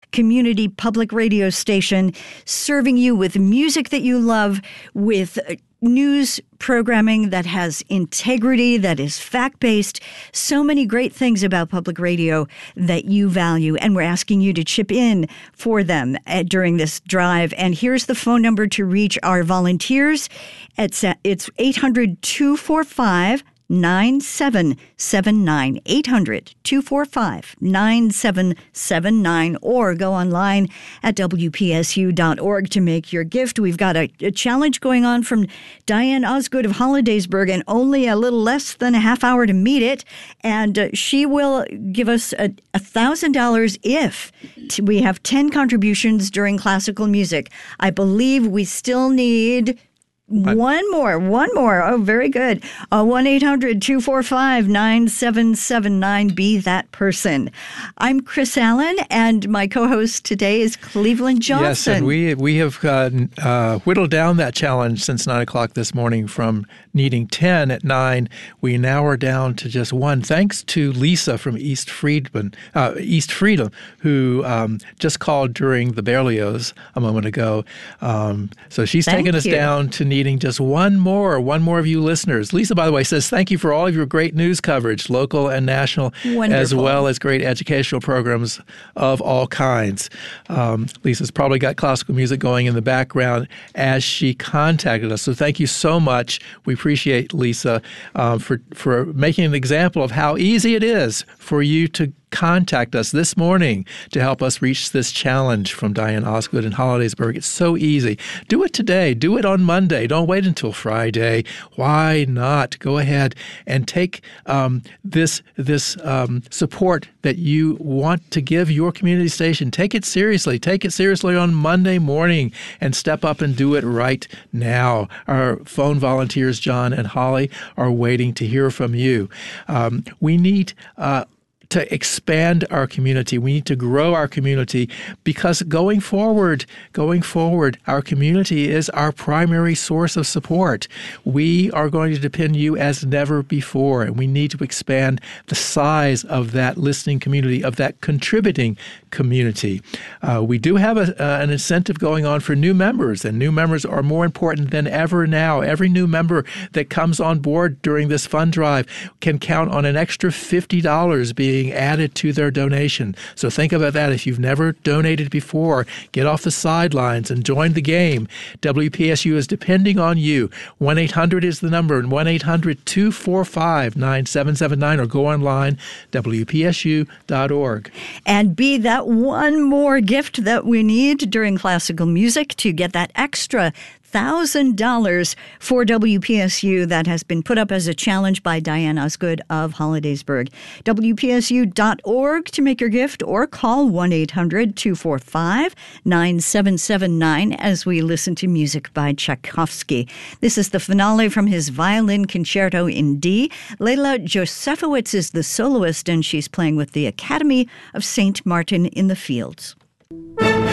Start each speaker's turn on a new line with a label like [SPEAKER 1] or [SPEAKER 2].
[SPEAKER 1] community public radio station, serving you with music that you love, with news programming that has integrity, that is fact-based. So many great things about public radio that you value, and we're asking you to chip in for them during this drive. And here's the phone number to reach our volunteers. It's 800-245-9779, 800-245-9779, or go online at WPSU.org to make your gift. We've got a challenge going on from Diane Osgood of Hollidaysburg, and only a little less than a half hour to meet it. And she will give us $1,000 if we have 10 contributions during classical music. I believe we still need one more. Oh, very good. 1-800-245-9779. Be that person. I'm Chris Allen, and my co-host today is Cleveland Johnson.
[SPEAKER 2] Yes, and we have whittled down that challenge since 9 o'clock this morning from needing 10 at 9. We now are down to just one, thanks to Lisa from East Freedom, who just called during the Berlioz a moment ago. So she's taken us down to needing just one more of you listeners. Lisa, by the way, says thank you for all of your great news coverage, local and national, as well as great educational programs of all kinds. Lisa's probably got classical music going in the background as she contacted us. So thank you so much. We appreciate Lisa for making an example of how easy it is for you to contact us this morning to help us reach this challenge from Diane Osgood in Hollidaysburg. It's so easy. Do it today. Do it on Monday. Don't wait until Friday. Why not? Go ahead and take this support that you want to give your community station. Take it seriously. Take it seriously on Monday morning and step up and do it right now. Our phone volunteers, John and Holly, are waiting to hear from you. We need to expand our community. We need to grow our community because going forward, our community is our primary source of support. We are going to depend on you as never before, and we need to expand the size of that listening community, of that contributing community. We do have an incentive going on for new members, and new members are more important than ever now. Every new member that comes on board during this fund drive can count on an extra $50 being added to their donation. So think about that. If you've never donated before, get off the sidelines and join the game. WPSU is depending on you. 1-800 is the number, and 1-800-245-9779, or go online, WPSU.org.
[SPEAKER 1] And be that one more gift that we need during classical music to get that extra $1,000 for WPSU that has been put up as a challenge by Diane Osgood of Hollidaysburg. WPSU.org to make your gift, or call 1-800-245-9779 as we listen to music by Tchaikovsky. This is the finale from his Violin Concerto in D. Leila Josefowitz is the soloist, and she's playing with the Academy of St. Martin in the Fields.